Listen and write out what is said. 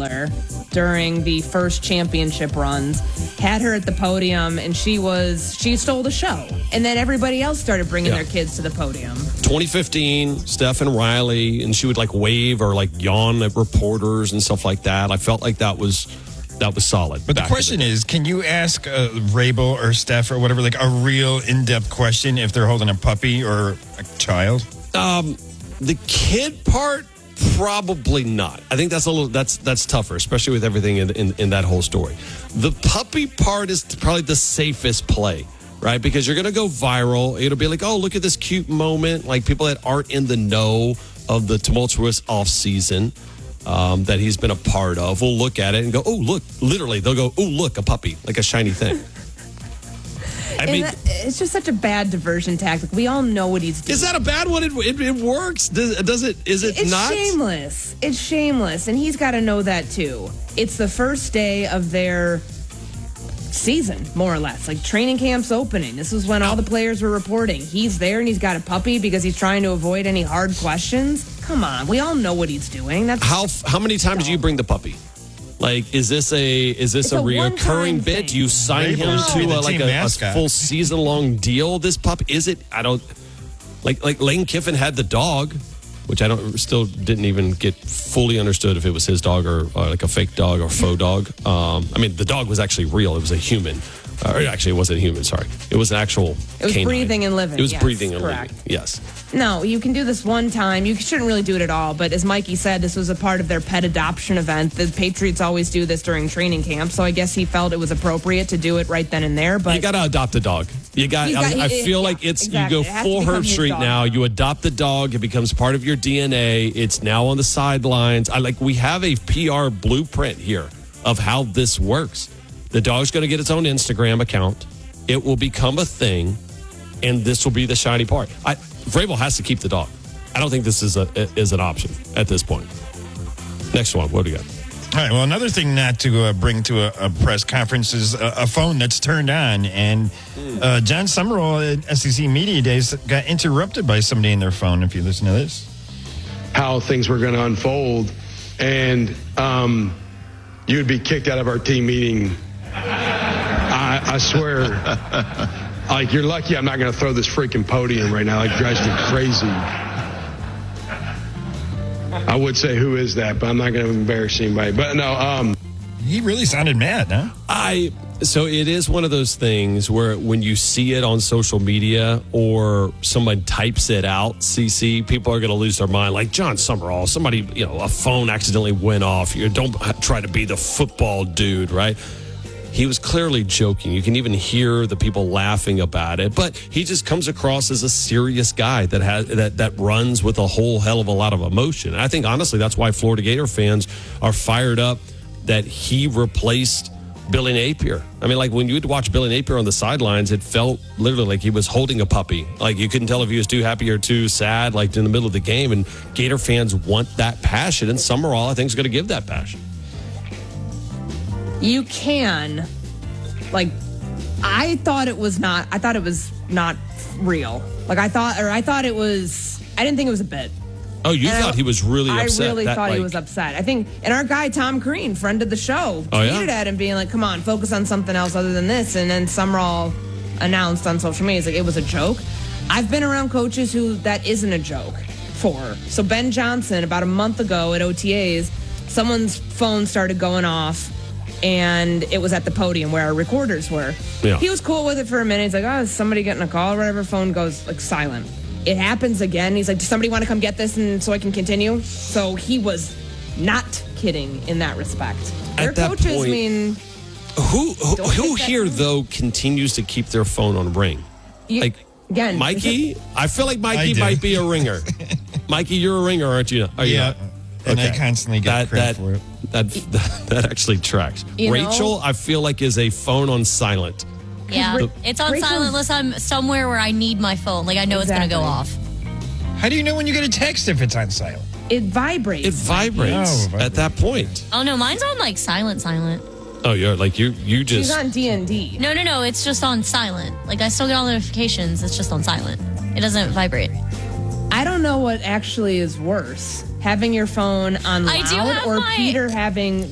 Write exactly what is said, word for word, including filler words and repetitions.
toddler during the first championship runs, had her at the podium, and she was she stole the show. And then everybody else started bringing Yeah. their kids to the podium. twenty fifteen, Steph and Riley, and she would like wave or like yawn at reporters and stuff like that. I felt like that was that was solid. But the back in question day. is, can you ask uh, Rabel or Steph or whatever, like a real in-depth question if they're holding a puppy or a child? Um, the kid part, probably not. I think that's a little that's that's tougher, especially with everything in, in in that whole story. The puppy part is probably the safest play, right? Because you're going to go viral. It'll be like, oh, look at this cute moment. Like people that aren't in the know of the tumultuous off season um, that he's been a part of will look at it and go, oh, look. Literally, they'll go, oh, look, a puppy, like a shiny thing. I And mean, that, it's just such a bad diversion tactic. We all know what he's doing. is that a bad one? It, it, it works. Does, does it? Is it It's not? shameless. It's shameless. And he's got to know that too. It's the first day of their season, more or less. Like training camp's opening. This is when all the players were reporting. He's there and he's got a puppy because he's trying to avoid any hard questions. Come on. We all know what he's doing. That's How how many times do you bring the puppy? Like, is this a is this It's a, a reoccurring one-time bit? thing. Do you sign him Rabel's to the a, like team a, a mascot. full season long deal? This pup is it? I don't like like Lane Kiffin had the dog, which I don't still didn't even get fully understood if it was his dog or, or like a fake dog or faux dog. Um, I mean, the dog was actually real. It was a human. Uh, or actually, it wasn't human. Sorry, it was an actual. It was canine. breathing and living. It was Yes, breathing and correct. living. Yes. No, you can do this one time. You shouldn't really do it at all. But as Mikey said, this was a part of their pet adoption event. The Patriots always do this during training camp. So I guess he felt it was appropriate to do it right then and there. But You got to adopt a dog. You got. He's got- I, I he- feel yeah, like it's exactly. you It go has to full become Herb his Street dog now. now. You adopt the dog. It becomes part of your D N A. It's now on the sidelines. I like. We have a P R blueprint here of how this works. The dog's going to get its own Instagram account. It will become a thing, and this will be the shiny part. I, Vrabel has to keep the dog. I don't think this is a is an option at this point. Next one. What do you got? All right. Well, another thing not to uh, bring to a, a press conference is a, a phone that's turned on. And uh, John Summerall at S E C Media Days got interrupted by somebody in their phone. If you listen to this, how things were going to unfold, and um, you would be kicked out of our team meeting. I, I swear, like you're lucky I'm not going to throw this freaking podium right now. Like it drives me crazy. I would say who is that, but I'm not going to embarrass anybody. But no, um, he really sounded mad, huh? I so it is one of those things where when you see it on social media or someone types it out, C C, people are going to lose their mind. Like John Summerall, somebody, you know, a phone accidentally went off. You don't try to be the football dude, right? He was clearly joking. You can even hear the people laughing about it, but he just comes across as a serious guy that has that that runs with a whole hell of a lot of emotion. And I think honestly, that's why Florida Gator fans are fired up that he replaced Billy Napier. I mean, like when you would watch Billy Napier on the sidelines, it felt literally like he was holding a puppy. Like you couldn't tell if he was too happy or too sad, like in the middle of the game. And Gator fans want that passion, and Summerall, I think, is going to give that passion. you can, like, I thought it was not, I thought it was not real. Like I thought, or I thought it was, I didn't think it was a bit. Oh, you And thought I, he was really I upset. really that, thought like, he was upset. I think, and our guy Tom Green, friend of the show, Oh, yeah? tweeted at him being like, "Come on, focus on something else other than this." And then Summerall announced on social media, he's like, "It was a joke." I've been around coaches who that isn't a joke for. So Ben Johnson, about a month ago at O T As, someone's phone started going off, and it was at the podium where our recorders were. Yeah. He was cool with it for a minute. He's like, "Oh, is somebody getting a call or whatever?" Phone goes like silent. It happens again. He's like, "Does somebody want to come get this and so I can continue?" So he was not kidding in that respect. Their At that coaches, point- I mean, Who who, Don't who take that here phone. though continues to keep their phone on ring? you, Like again, Mikey, I feel like I Mikey do. might be a ringer. Mikey, you're a ringer, aren't you? Are you Yeah. not? And I Okay. constantly get that credit that, for it. That, that that actually tracks. You know? Rachel, I feel like is a phone on silent. Yeah, Ra- it's on Rachel's- silent unless I'm somewhere where I need my phone. Like I know it's going to go Exactly. off. How do you know when you get a text if it's on silent? it vibrates. It vibrates Oh, at that point. Oh no, mine's on like silent, silent. Oh, you're like you you She's just on D and D. No, no, no. It's just on silent. Like I still get all the notifications. It's just on silent. It doesn't vibrate. I don't know what actually is worse, having your phone on I do loud have or my- Peter having